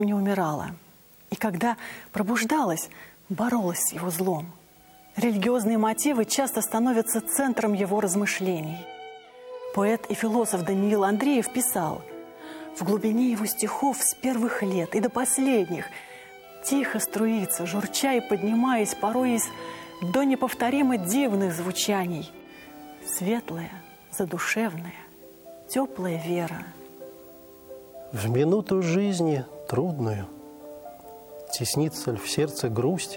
не умирала. И когда пробуждалась, боролась с его злом. Религиозные мотивы часто становятся центром его размышлений. Поэт и философ Даниил Андреев писал: «В глубине его стихов с первых лет и до последних тихо струится, журча и поднимаясь порой до неповторимо дивных звучаний, светлая, задушевная, теплая вера». В минуту жизни трудную теснится ль в сердце грусть?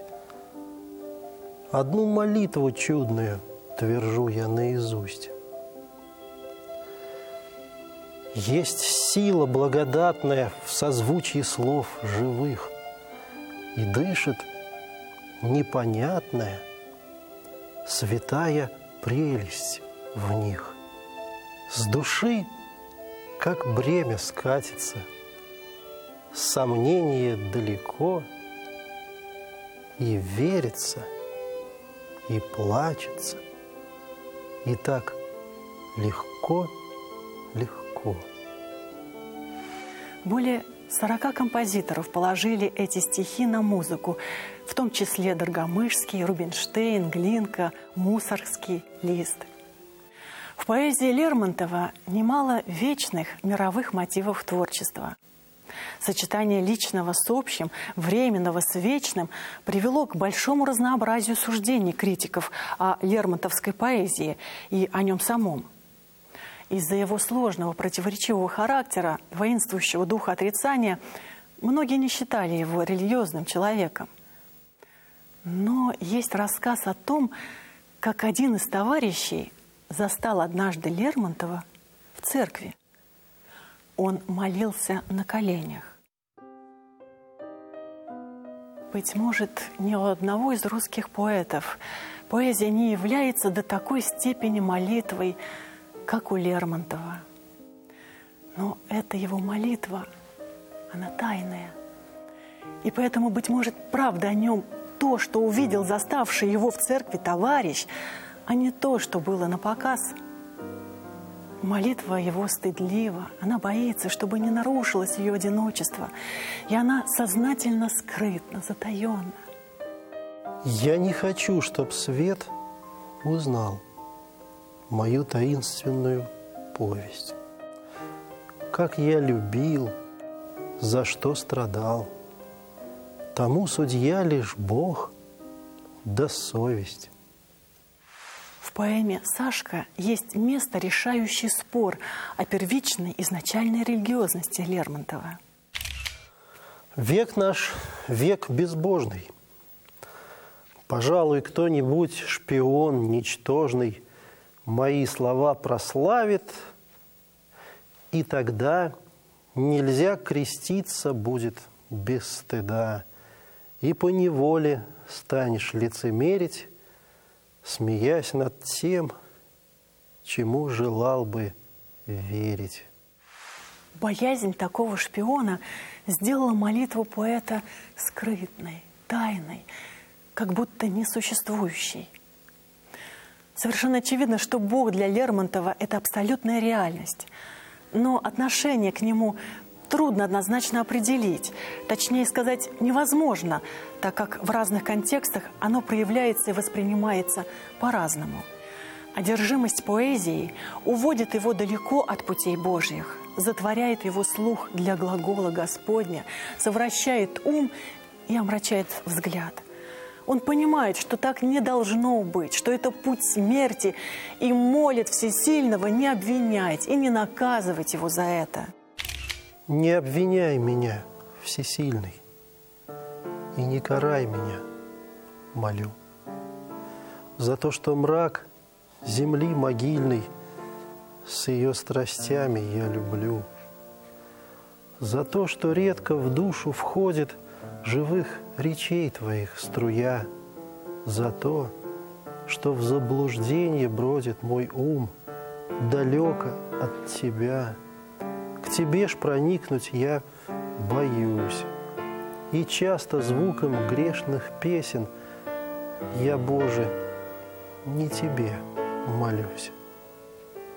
Одну молитву чудную твержу я наизусть. Есть сила благодатная в созвучии слов живых, и дышит непонятная, святая прелесть в них. С души, как бремя, скатится, сомнение далеко, и верится, и плачется, и так легко. Более 40 композиторов положили эти стихи на музыку, в том числе Доргомышский, Рубинштейн, Глинка, Мусоргский, Лист. В поэзии Лермонтова немало вечных мировых мотивов творчества. Сочетание личного с общим, временного с вечным привело к большому разнообразию суждений критиков о лермонтовской поэзии и о нем самом. Из-за его сложного, противоречивого характера, воинствующего духа отрицания, многие не считали его религиозным человеком. Но есть рассказ о том, как один из товарищей застал однажды Лермонтова в церкви. Он молился на коленях. Быть может, ни у одного из русских поэтов поэзия не является до такой степени молитвой, как у Лермонтова. Но эта его молитва, она тайная. И поэтому, быть может, правда о нем то, что увидел заставший его в церкви товарищ, а не то, что было напоказ. Молитва его стыдлива, она боится, чтобы не нарушилось ее одиночество, и она сознательно скрытна, затаенна. Я не хочу, чтоб свет узнал мою таинственную повесть. Как я любил, за что страдал, тому судья лишь Бог да совесть. В поэме «Сашка» есть место, решающий спор о первичной изначальной религиозности Лермонтова. Век наш – век безбожный. Пожалуй, кто-нибудь, шпион ничтожный, мои слова прославит, и тогда нельзя креститься будет без стыда, и поневоле станешь лицемерить, смеясь над тем, чему желал бы верить. Боязнь такого шпиона сделала молитву поэта скрытной, тайной, как будто несуществующей. Совершенно очевидно, что Бог для Лермонтова – это абсолютная реальность. Но отношение к Нему трудно однозначно определить. Точнее сказать, невозможно, так как в разных контекстах оно проявляется и воспринимается по-разному. Одержимость поэзией уводит его далеко от путей Божьих, затворяет его слух для глагола Господня, совращает ум и омрачает взгляд. Он понимает, что так не должно быть, что это путь смерти, и молит Всесильного не обвинять и не наказывать его за это. Не обвиняй меня, Всесильный, и не карай меня, молю, за то, что мрак земли могильной с ее страстями я люблю, за то, что редко в душу входит живых речей Твоих струя, за то, что в заблуждении бродит мой ум далеко от Тебя. К Тебе ж проникнуть я боюсь, и часто звуком грешных песен я, Боже, не Тебе молюсь.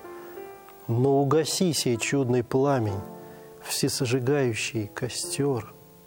Но угаси сей чудный пламень, всесожигающий костер,